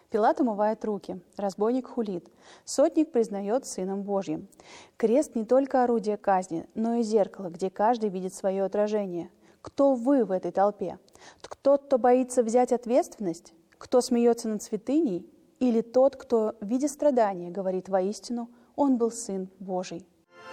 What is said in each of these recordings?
Пилат умывает руки, разбойник хулит, сотник признает Сыном Божьим. Крест не только орудие казни, но и зеркало, где каждый видит свое отражение. Кто вы в этой толпе? Кто боится взять ответственность? Кто смеется над святыней? Или тот, кто, видя страдания, говорит воистину, он был Сын Божий?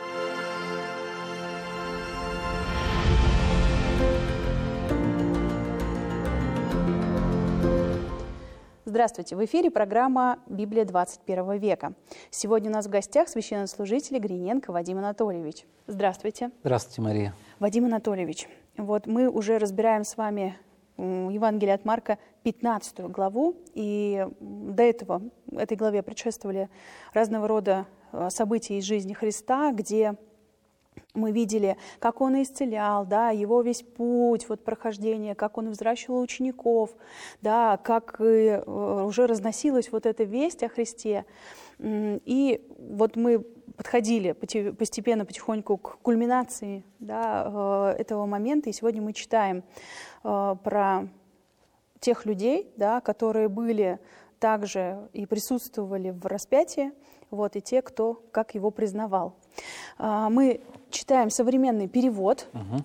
Здравствуйте! В эфире программа «Библия 21 века». Сегодня у нас в гостях священнослужитель Гриненко Вадим Анатольевич. Здравствуйте! Здравствуйте, Мария! Вадим Анатольевич, вот мы уже разбираем с вами Евангелие от Марка, 15 главу, и до этого этой главе предшествовали разного рода события из жизни Христа, где мы видели, как Он исцелял, да, Его весь путь, вот, прохождения, как Он взращивал учеников, да, как уже разносилась вот эта весть о Христе. И вот мы подходили постепенно, потихоньку к кульминации, да, этого момента, и сегодня мы читаем про тех людей, да, которые были также и присутствовали в распятии, вот, и те, кто как его признавал. Мы читаем современный перевод,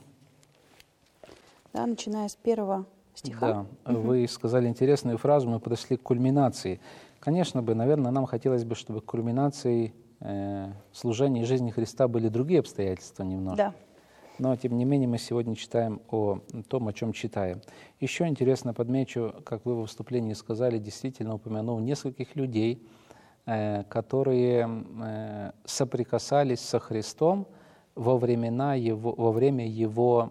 да, начиная с 1 стиха. Да, вы сказали интересную фразу, мы подошли к кульминации. Конечно бы, наверное, нам хотелось бы, чтобы кульминацией служения и жизни Христа были другие обстоятельства немножко. Да. Но, тем не менее, мы сегодня читаем о том, о чем читаем. Еще интересно подмечу, как вы в выступлении сказали, действительно упомянул нескольких людей, которые соприкасались со Христом во время Его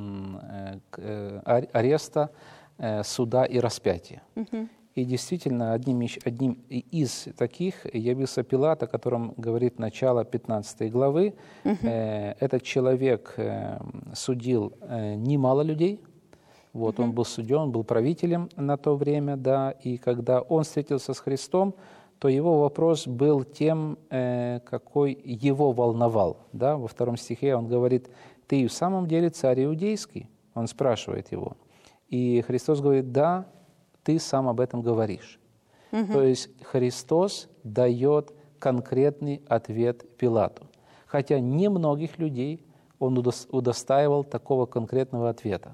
ареста, суда и распятия. И действительно, одним из таких явился Пилат, о котором говорит начало 15 главы. Этот человек судил немало людей. Вот, он был судьей, он был правителем на то время, да, и когда он встретился с Христом, то его вопрос был тем, какой его волновал. Да? Во 2 стихе он говорит: «Ты в самом деле царь иудейский?» Он спрашивает его. И Христос говорит: «Да, ты сам об этом говоришь». То есть Христос дает конкретный ответ Пилату. Хотя немногих людей он удостаивал такого конкретного ответа.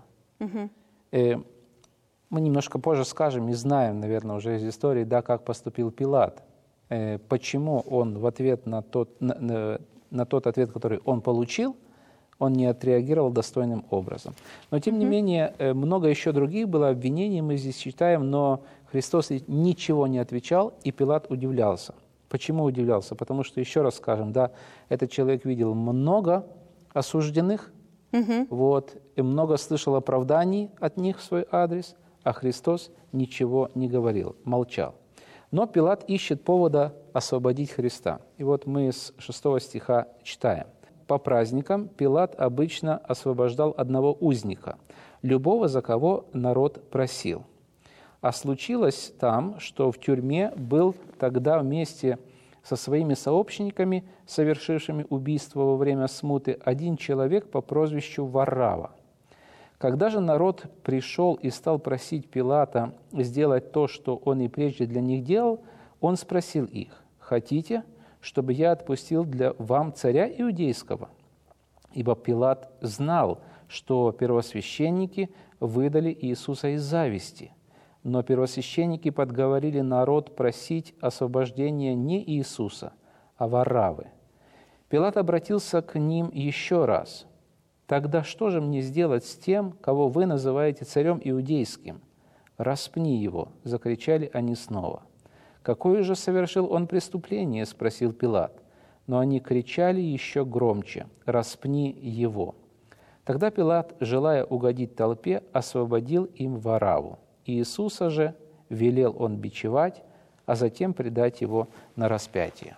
Мы немножко позже скажем и знаем, наверное, уже из истории, да, как поступил Пилат. Почему он в ответ на тот ответ, который он получил, он не отреагировал достойным образом. Но, тем не менее, много еще других было обвинений, мы здесь читаем, но Христос ничего не отвечал, и Пилат удивлялся. Почему удивлялся? Потому что, еще раз скажем, да, этот человек видел много осужденных, вот, и много слышал оправданий от них в свой адрес, а Христос ничего не говорил, молчал. Но Пилат ищет повода освободить Христа. И вот мы с 6 стиха читаем. «По праздникам Пилат обычно освобождал одного узника, любого, за кого народ просил. А случилось там, что в тюрьме был тогда вместе со своими сообщниками, совершившими убийство во время смуты, один человек по прозвищу Варрава. Когда же народ пришел и стал просить Пилата сделать то, что он и прежде для них делал, он спросил их: «Хотите, чтобы я отпустил для вам царя иудейского?» Ибо Пилат знал, что первосвященники выдали Иисуса из зависти. Но первосвященники подговорили народ просить освобождения не Иисуса, а Варравы. Пилат обратился к ним еще раз: «Тогда что же мне сделать с тем, кого вы называете царем иудейским?» «Распни его!» – закричали они снова. «Какое же совершил он преступление?» – спросил Пилат. Но они кричали еще громче: «Распни его!» Тогда Пилат, желая угодить толпе, освободил им Варраву. Иисуса же велел он бичевать, а затем предать его на распятие.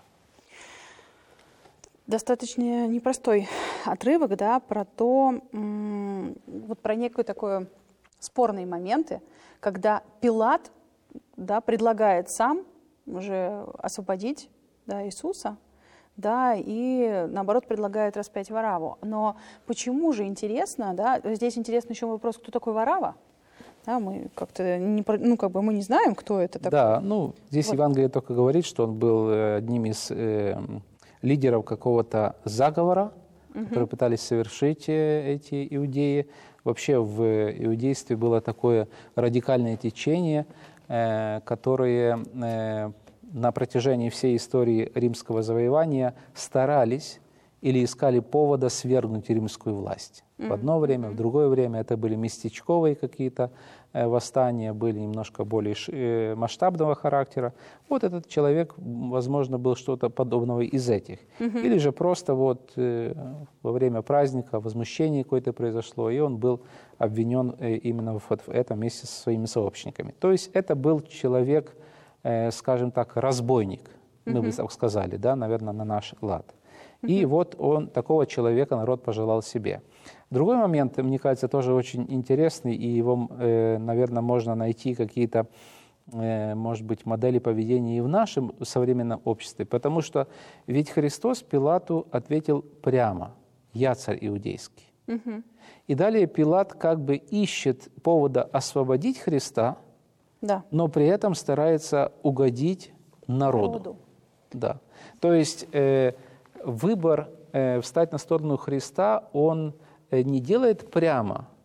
Достаточно непростой отрывок, да, про то, вот про некие такие спорные моменты, когда Пилат, да, предлагает сам уже освободить, да, Иисуса, да, и наоборот предлагает распять Варраву. Но почему же интересно, да, здесь интересно еще вопрос, кто такой Варрава? Да, мы как-то не, мы не знаем, кто это такой. Да, здесь Вот. Евангелие только говорит, что он был одним из лидеров какого-то заговора, которые пытались совершить эти иудеи. Вообще в иудействе было такое радикальное течение, которые на протяжении всей истории римского завоевания старались или искали повода свергнуть римскую власть. В одно время, в другое время это были местечковые какие-то восстания, были немножко более масштабного характера. Вот этот человек, возможно, был что-то подобного из этих. Или же просто во время праздника возмущение какое-то произошло, и он был обвинен именно в этом вместе со своими сообщниками. То есть это был человек, скажем так, разбойник, мы бы так сказали, да, наверное, на наш лад. И вот такого человека народ пожелал себе. Другой момент, мне кажется, тоже очень интересный, и его, наверное, можно найти какие-то, может быть, модели поведения и в нашем современном обществе, потому что ведь Христос Пилату ответил прямо: «Я царь иудейский». И далее Пилат как бы ищет повода освободить Христа, Да. но при этом старается угодить народу. Да. То есть выбор встать на сторону Христа, он не делает прямо,